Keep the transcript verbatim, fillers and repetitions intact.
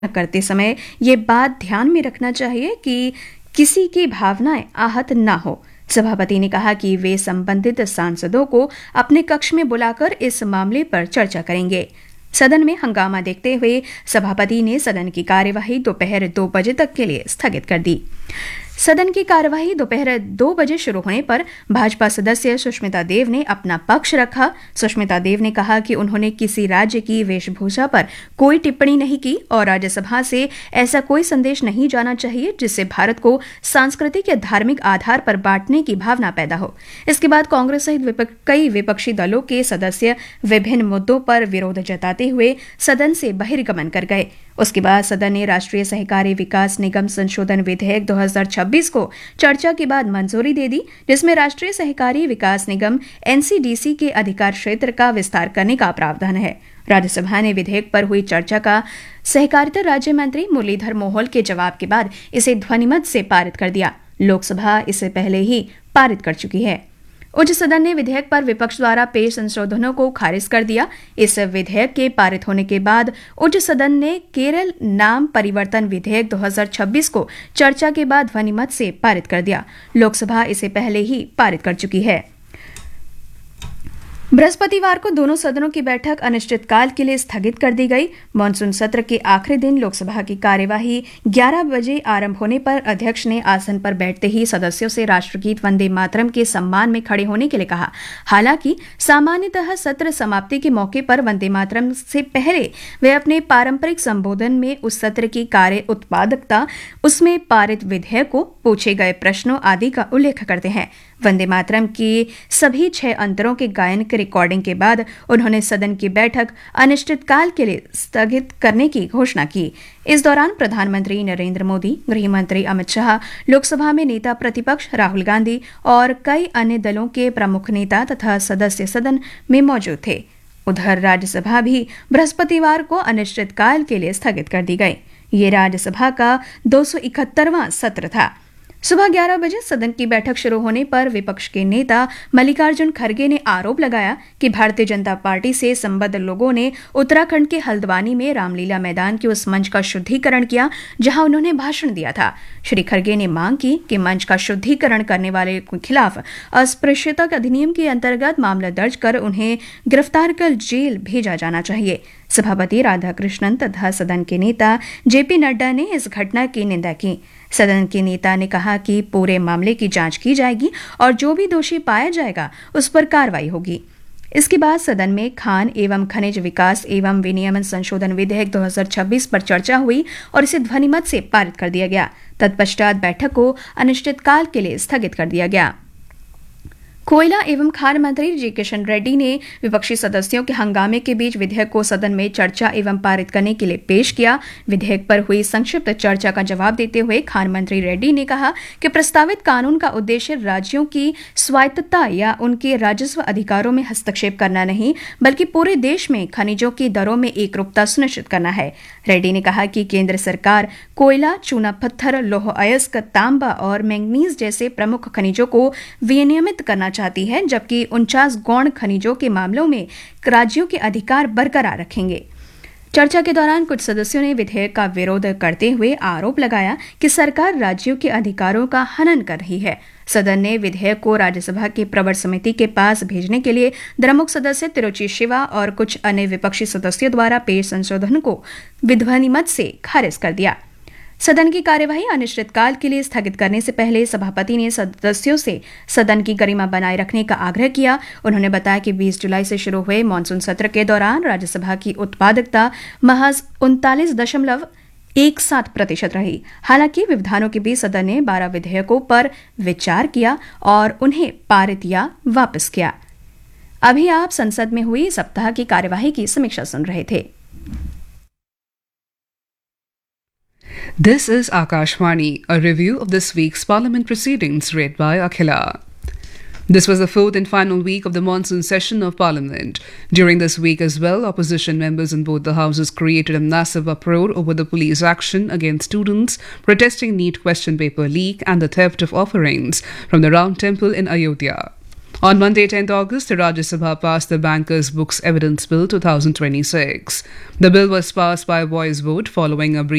करते समय ये बात ध्यान में रखना चाहिए कि किसी की भावनाएं आहत न हो। सभापति ने कहा कि वे संबंधित सांसदों को अपने कक्ष में बुलाकर इस मामले पर चर्चा करेंगे। सदन में हंगामा देखते हुए सभापति ने सदन की कार्यवाही दोपहर दो बजे तक के लिए स्थगित कर दी। सदन की कार्यवाही दोपहर दो बजे शुरू होने पर भाजपा सदस्य सुष्मिता देव ने अपना पक्ष रखा। सुष्मिता देव ने कहा कि उन्होंने किसी राज्य की वेशभूषा पर कोई टिप्पणी नहीं की और राज्यसभा से ऐसा कोई संदेश नहीं जाना चाहिए जिससे भारत को सांस्कृतिक या धार्मिक आधार पर बांटने की भावना पैदा हो। इसके बाद कांग्रेस सहित विपक्ष, कई विपक्षी दलों के सदस्य विभिन्न मुद्दों पर विरोध जताते हुए सदन से बहिर्गमन कर गए। उसके बाद सदन ने राष्ट्रीय सहकारी विकास निगम संशोधन विधेयक दो हज़ार छब्बीस को चर्चा के बाद मंजूरी दे दी, जिसमें राष्ट्रीय सहकारी विकास निगम एनसीडीसी के अधिकार क्षेत्र का विस्तार करने का प्रावधान है। राज्यसभा ने विधेयक पर हुई चर्चा का सहकारिता राज्य मंत्री मुरलीधर मोहोल के जवाब के बाद इसे ध्वनिमत से पारित कर दिया। लोकसभा इसे पहले ही पारित कर चुकी है। उच्च सदन ने विधेयक पर विपक्ष द्वारा पेश संशोधनों को खारिज कर दिया। इस विधेयक के पारित होने के बाद उच्च सदन ने केरल नाम परिवर्तन विधेयक दो हज़ार छब्बीस को चर्चा के बाद ध्वनिमत से पारित कर दिया। लोकसभा इसे पहले ही पारित कर चुकी है। बृहस्पतिवार को दोनों सदनों की बैठक अनिश्चितकाल के लिए स्थगित कर दी गई। मानसून सत्र के आखिरी दिन लोकसभा की कार्यवाही ग्यारह बजे आरंभ होने पर अध्यक्ष ने आसन पर बैठते ही सदस्यों से राष्ट्रगीत वंदे मातरम के सम्मान में खड़े होने के लिए कहा। हालांकि सामान्यतः सत्र समाप्ति के मौके पर वंदे मातरम से पहले वे अपने पारंपरिक संबोधन में उस सत्र की कार्य उत्पादकता, उसमें पारित विधेयकों, पूछे गए प्रश्नों आदि का उल्लेख करते हैं। वंदे मातरम की सभी छह अंतरों के गायन की रिकॉर्डिंग के बाद उन्होंने सदन की बैठक अनिश्चितकाल के लिए स्थगित करने की घोषणा की। इस दौरान प्रधानमंत्री नरेंद्र मोदी, गृह मंत्री अमित शाह, लोकसभा में नेता प्रतिपक्ष राहुल गांधी और कई अन्य दलों के प्रमुख नेता तथा सदस्य सदन में मौजूद थे। उधर राज्यसभा भी बृहस्पतिवार को अनिश्चितकाल के लिए स्थगित कर दी गई। ये राज्यसभा का दो सौ इकहत्तरवां सत्र था। सुबह ग्यारह बजे सदन की बैठक शुरू होने पर विपक्ष के नेता मल्लिकार्जुन खड़गे ने आरोप लगाया कि भारतीय जनता पार्टी से संबद्ध लोगों ने उत्तराखंड के हल्द्वानी में रामलीला मैदान के उस मंच का शुद्धिकरण किया जहां उन्होंने भाषण दिया था। श्री खड़गे ने मांग की कि मंच का शुद्धिकरण करने वाले के खिलाफ अस्पृश्यता अधिनियम के अंतर्गत मामला दर्ज कर उन्हें गिरफ्तार कर जेल भेजा जाना चाहिए। सभापति राधाकृष्णन तथा सदन के नेता जेपी नड्डा ने इस घटना की निंदा की। सदन के नेता ने कहा कि पूरे मामले की जांच की जाएगी और जो भी दोषी पाया जाएगा उस पर कार्रवाई होगी। इसके बाद सदन में खान एवं खनिज विकास एवं विनियमन संशोधन विधेयक दो हज़ार छब्बीस पर चर्चा हुई और इसे ध्वनिमत से पारित कर दिया गया। तत्पश्चात बैठक को अनिश्चितकाल के लिए स्थगित कर दिया गया। कोयला एवं खान मंत्री जी किशन रेड्डी ने विपक्षी सदस्यों के हंगामे के बीच विधेयक को सदन में चर्चा एवं पारित करने के लिए पेश किया। विधेयक पर हुई संक्षिप्त चर्चा का जवाब देते हुए खान मंत्री रेड्डी ने कहा कि प्रस्तावित कानून का उद्देश्य राज्यों की स्वायत्तता या उनके राजस्व अधिकारों में हस्तक्षेप करना नहीं, बल्कि पूरे देश में खनिजों की दरों में एकरूपता सुनिश्चित करना है। रेड्डी ने कहा कि केंद्र सरकार कोयला, चूना पत्थर, लौह अयस्क, तांबा और मैंगनीज जैसे प्रमुख खनिजों को विनियमित करना चाहती है, जबकि उनचास गौण खनिजों के मामलों में राज्यों के अधिकार बरकरार रखेंगे। चर्चा के दौरान कुछ सदस्यों ने विधेयक का विरोध करते हुए आरोप लगाया कि सरकार राज्यों के अधिकारों का हनन कर रही है। सदन ने विधेयक को राज्यसभा की प्रवर समिति के पास भेजने के लिए द्रमुक सदस्य तिरुचि शिवा और कुछ अन्य विपक्षी सदस्यों द्वारा पेश संशोधन को ध्वनिमत से खारिज कर दिया। सदन की कार्यवाही अनिश्चितकाल के लिए स्थगित करने से पहले सभापति ने सदस्यों से सदन की गरिमा बनाए रखने का आग्रह किया। उन्होंने बताया कि बीस जुलाई से शुरू हुए मानसून सत्र के दौरान राज्यसभा की उत्पादकता महज उनतालीस दशमलव एक सात प्रतिशत रही। हालांकि व्यवधानों के बीच सदन ने बारह विधेयकों पर विचार किया और उन्हें पारित या वापस किया। अभी आप संसद में हुई सप्ताह की कार्यवाही की समीक्षा सुन रहे थे। This is Akashvani, a review of this week's Parliament proceedings read by Akhila. This was the fourth and final week of the monsoon session of Parliament. During this week as well, opposition members in both the houses created a massive uproar over the police action against students protesting NEET question paper leak and the theft of offerings from the Round Temple in Ayodhya. On Monday, tenth August, the Rajya Sabha passed the Bankers' Books Evidence Bill twenty twenty-six. The bill was passed by voice vote following a brief